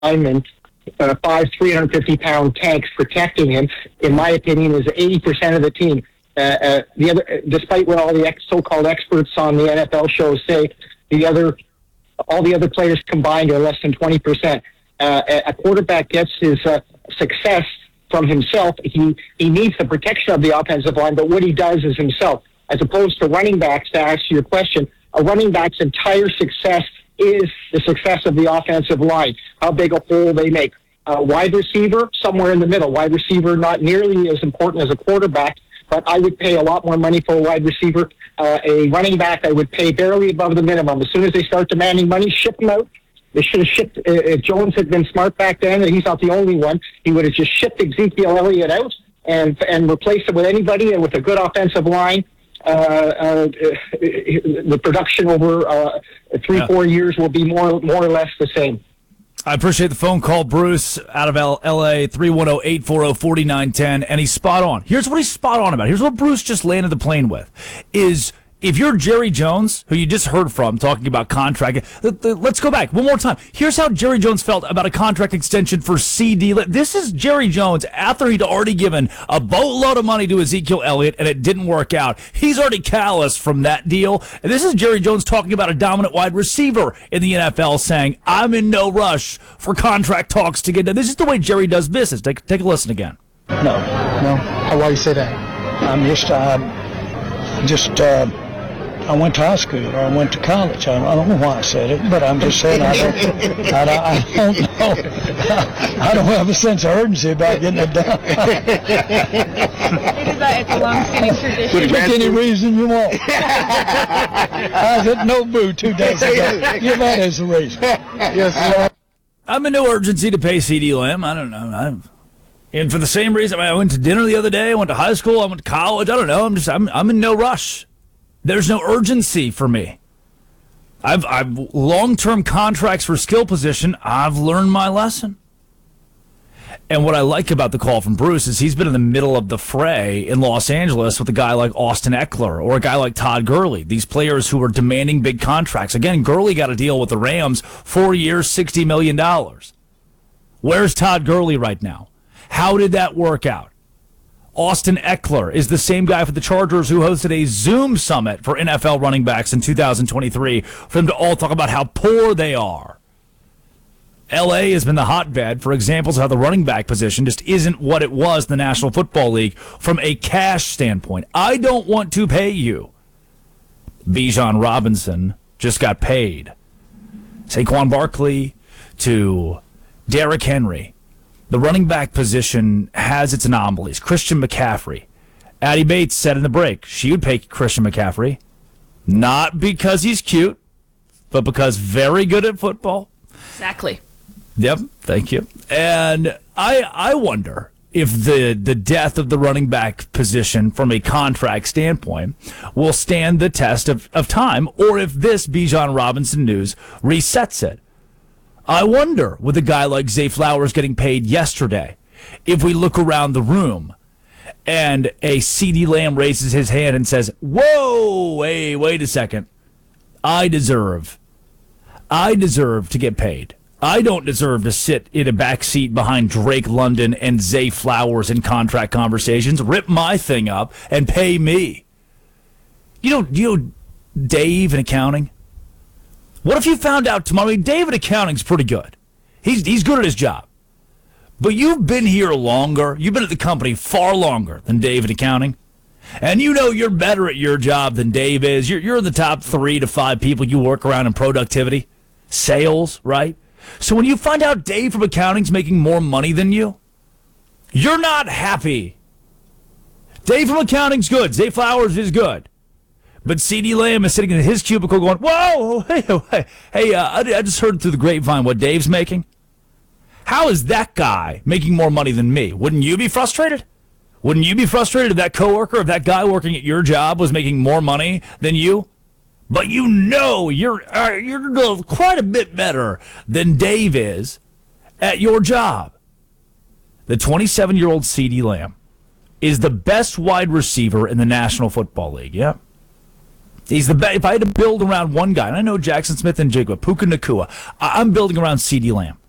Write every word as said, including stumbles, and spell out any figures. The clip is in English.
linemen, uh, five three hundred fifty pound tanks protecting him, in my opinion, is eighty percent of the team. Uh, uh, the other, despite what all the ex- so-called experts on the N F L shows say, the other, all the other players combined are less than twenty percent. Uh, a quarterback gets his uh, success from himself. He he needs the protection of the offensive line, but what he does is himself. As opposed to running backs, to answer your question, a running back's entire success is the success of the offensive line, how big a hole they make. Uh, wide receiver, somewhere in the middle. Wide receiver, not nearly as important as a quarterback, but I would pay a lot more money for a wide receiver. Uh, a running back, I would pay barely above the minimum. As soon as they start demanding money, ship them out. They should have shipped, uh, if Jones had been smart back then, and he's not the only one, he would have just shipped Ezekiel Elliott out and and replaced it with anybody and with a good offensive line. Uh, uh, the production over uh, three, yeah. four years will be more more or less the same. I appreciate the phone call, Bruce, out of L A, three one zero, eight four zero, four nine one zero, and he's spot on. Here's what he's spot on about. Here's what Bruce just landed the plane with, is if you're Jerry Jones, who you just heard from talking about contract, let's go back one more time. Here's how Jerry Jones felt about a contract extension for C D. This is Jerry Jones after he'd already given a boatload of money to Ezekiel Elliott and it didn't work out. He's already callous from that deal. And this is Jerry Jones talking about a dominant wide receiver in the N F L saying, I'm in no rush for contract talks to get done. This is the way Jerry does business. Take, take a listen again. No, no. Why do you say that? I'm just, uh, just, uh, I went to high school or I went to college. I, I don't know why I said it, but I'm just saying I don't, I, I, I don't know. I don't have a sense of urgency about getting it done. It's a long-standing tradition. Pick any reason you want. I was at Nobu two days ago. Give that as a reason. Yes, sir. I'm in no urgency to pay CeeDee Lamb. I don't know. I'm, and for the same reason, I went to dinner the other day. I went to high school. I went to college. I don't know. I'm just, I'm, I'm in no rush. There's no urgency for me. I've, I've long-term contracts for skill position. I've learned my lesson. And what I like about the call from Bruce is he's been in the middle of the fray in Los Angeles with a guy like Austin Eckler or a guy like Todd Gurley, these players who are demanding big contracts. Again, Gurley got a deal with the Rams, four years, sixty million dollars. Where's Todd Gurley right now? How did that work out? Austin Eckler is the same guy for the Chargers who hosted a Zoom summit for N F L running backs in two thousand twenty-three for them to all talk about how poor they are. L A has been the hotbed for examples of how the running back position just isn't what it was in the National Football League from a cash standpoint. I don't want to pay you. Bijan Robinson just got paid. Saquon Barkley to Derrick Henry. The running back position has its anomalies. Christian McCaffrey. Addie Bates said in the break she would pay Christian McCaffrey, not because he's cute, but because very good at football. Exactly. Yep, thank you. And I I wonder if the, the death of the running back position from a contract standpoint will stand the test of, of time, or if this Bijan Robinson news resets it. I wonder, with a guy like Zay Flowers getting paid yesterday, if we look around the room and a CeeDee Lamb raises his hand and says, whoa, hey, wait a second. I deserve, I deserve to get paid. I don't deserve to sit in a back seat behind Drake London and Zay Flowers in contract conversations. Rip my thing up and pay me. You know, you know Dave in accounting? What if you found out tomorrow? I mean, Dave in accounting's pretty good. He's he's good at his job. But you've been here longer. You've been at the company far longer than Dave in accounting. And you know you're better at your job than Dave is. You're, you're in the top three to five people you work around in productivity. Sales, right? So when you find out Dave from accounting's making more money than you, you're not happy. Dave from accounting's good. Zay Flowers is good. But CeeDee Lamb is sitting in his cubicle going, whoa, hey, hey, hey uh, I, I just heard through the grapevine what Dave's making. How is that guy making more money than me? Wouldn't you be frustrated? Wouldn't you be frustrated if that coworker, if that guy working at your job was making more money than you? But you know you're uh, you're quite a bit better than Dave is at your job. The twenty-seven-year-old CeeDee Lamb is the best wide receiver in the National Football League, yeah? He's the best. If I had to build around one guy, and I know Jackson Smith and Jigba, Puka Nacua, I'm building around CeeDee Lamb.